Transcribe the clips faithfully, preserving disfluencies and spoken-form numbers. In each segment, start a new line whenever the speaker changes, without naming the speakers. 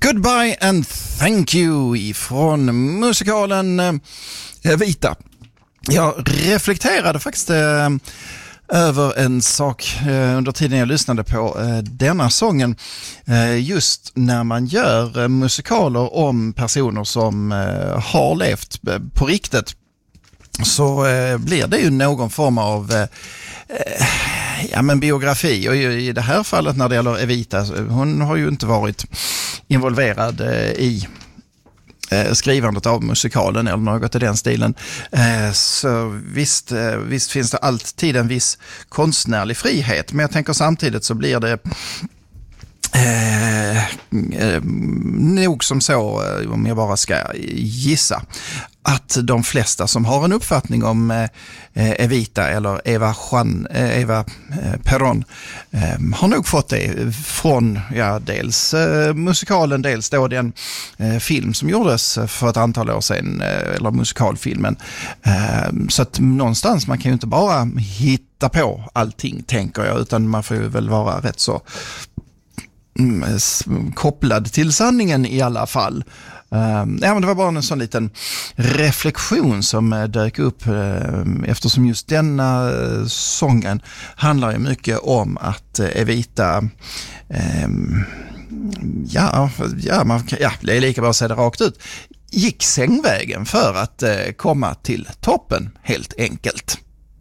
Goodbye and thank you ifrån musikalen eh, Evita. Jag reflekterade faktiskt eh, över en sak eh, under tiden jag lyssnade på eh, denna sången. Eh, just när man gör eh, musikaler om personer som eh, har levt eh, på riktigt, så eh, blir det ju någon form av eh, ja, men biografi. Och i det här fallet när det gäller Evita, hon har ju inte varit involverad eh, i eh, skrivandet av musikalen eller något i den stilen. Eh, så visst, eh, visst finns det alltid en viss konstnärlig frihet, men jag tänker samtidigt så blir det Eh, eh, nog som så, eh, om jag bara ska gissa, att de flesta som har en uppfattning om eh, Evita eller Eva, Juan, eh, Eva eh, Perón eh, har nog fått det från ja, dels eh, musikalen, dels då den eh, film som gjordes för ett antal år sedan, eh, eller musikalfilmen. Eh, så att någonstans, man kan ju inte bara hitta på allting, tänker jag, utan man får ju väl vara rätt så kopplad till sanningen i alla fall. Uh, ja, men det var bara en sån liten reflektion som uh, dök upp uh, eftersom just denna uh, sången handlar ju mycket om att uh, Evita um, ja, ja, man, ja, det är lika bra att säga det rakt ut, gick sängvägen för att uh, komma till toppen, helt enkelt.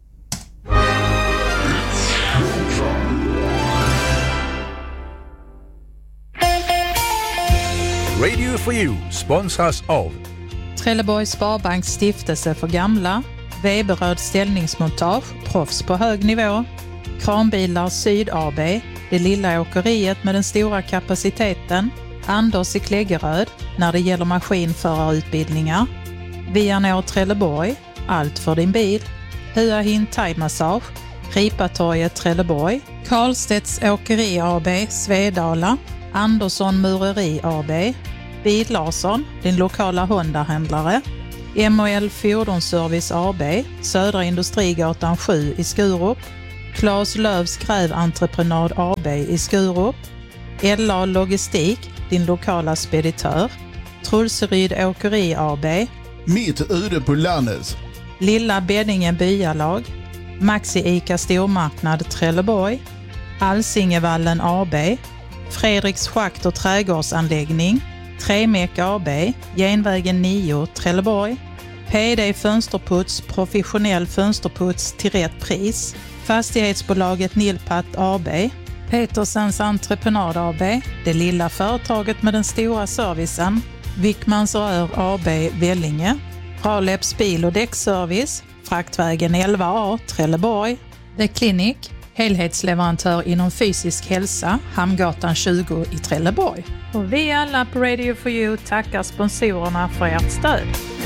Radio for You sponsras av
Trelleborgs Sparbanks stiftelse för gamla, Weberöd ställningsmontage, proffs på hög nivå, Kranbilar Syd A B, det lilla åkeriet med den stora kapaciteten, Anders i Kläggeröd när det gäller maskinförarutbildningar, Vianor Trelleborg, allt för din bil, Hua Hin Thai Massage, Ripatorget Trelleborg, Karlstedts Åkeri A B, Svedala, Andersson Mureri A B, Bil Larsson, din lokala Honda-händlare, M och L Fordonsservice A B, Södra Industrigatan sju i Skurup, Claes Lövs Gräventreprenad A B i Skurup, L A Logistik, din lokala speditör, Trulseryd Åkeri A B,
Mitt ute på landet,
Lilla Beddinge Byalag, Maxi Ica Stormarknad Trelleborg, Alsingevallen A B, Fredriks schakt- och trädgårdsanläggning, Tremek A B, Genvägen nio, Trelleborg, P D Fönsterputs, professionell fönsterputs till rätt pris, Fastighetsbolaget Nilpat A B, Petersens Entreprenad A B, det lilla företaget med den stora servicen, Wickmans Rör A B, Vellinge, Raleps bil- och däckservice, Fraktvägen elva A, Trelleborg, The Clinic, helhetsleverantör inom fysisk hälsa, Hamngatan tjugo i Trelleborg. Och vi alla på Radio for You tackar sponsorerna för ert stöd.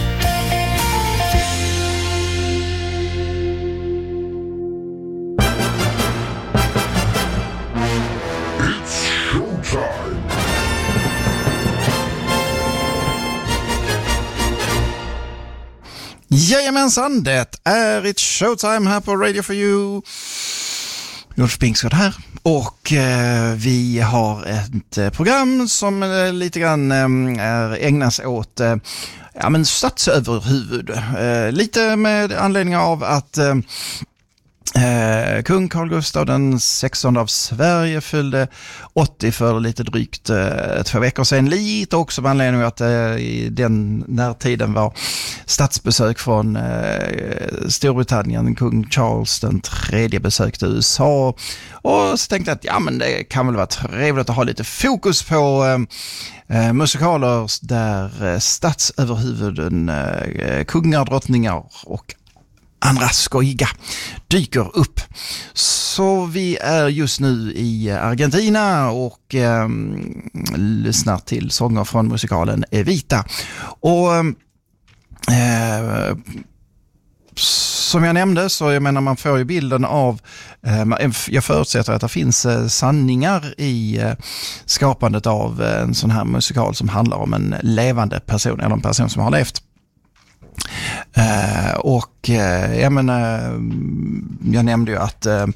Jajamensan, det är It's Showtime här på Radio for You. Ulf Bingsgård här, och eh, vi har ett eh, program som eh, lite grann eh, ägnas åt eh, ja, men statsöverhuvud. Eh, lite med anledning av att eh, Eh, kung Carl Gustaf den sextonde av Sverige fyllde åttio för lite drygt eh, två veckor sedan. Lite också med anledning av att eh, i den när tiden var statsbesök från eh, Storbritannien. Kung Charles den tredje besökte U S A, och så tänkte jag att ja, men det kan väl vara trevligt att ha lite fokus på eh, musikaler där eh, statsöverhuvuden, eh, kungar, drottningar och andra skojiga dyker upp. Så vi är just nu i Argentina och eh, lyssnar till sånger från musikalen Evita. Och eh, som jag nämnde, så jag menar, man får ju bilden av eh, jag förutsätter att det finns eh, sanningar i eh, skapandet av eh, en sån här musikal som handlar om en levande person eller en person som har levt. Eh, och eh, jag menar, jag nämnde ju att eh,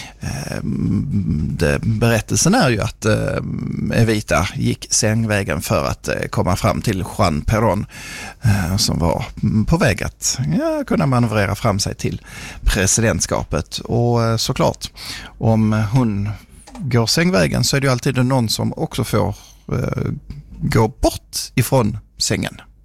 det, berättelsen är ju att eh, Evita gick sängvägen för att eh, komma fram till Juan Perón eh, som var på väg att ja, kunna manövrera fram sig till presidentskapet. Och eh, såklart, om hon går sängvägen så är det ju alltid någon som också får eh, gå bort ifrån sängen.